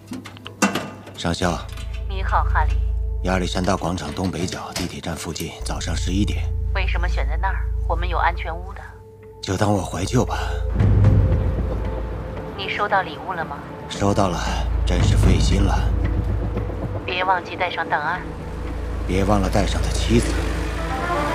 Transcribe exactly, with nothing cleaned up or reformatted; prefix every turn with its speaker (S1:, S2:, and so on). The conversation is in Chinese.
S1: 上校。
S2: 你好，哈利。
S1: 亚历山大广场东北角地铁站附近，早上十一点。
S2: 为什么选在那儿？我们有安全屋的。
S1: 就当我怀旧吧。
S2: 你收到礼物了吗？
S1: 收到了，真是费心了。
S2: 别忘记带上档案。
S1: 别忘了带上他妻子。